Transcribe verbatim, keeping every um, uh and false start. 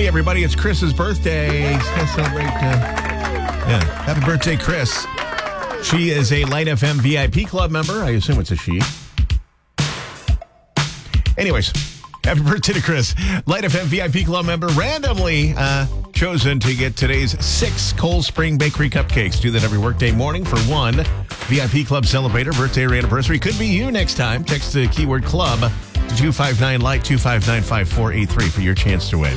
Hey, everybody, it's Chris's birthday. Let's celebrate. Uh, yeah, happy birthday, Chris. She is a Light F M V I P Club member. I assume it's a she. Anyways, happy birthday to Chris. Light F M V I P Club member, randomly uh, chosen to get today's six Cold Spring Bakery cupcakes. Do that every workday morning for one V I P Club celebrator, birthday or anniversary. Could be you next time. Text the keyword club to two five nine light two five nine five four eight three for your chance to win.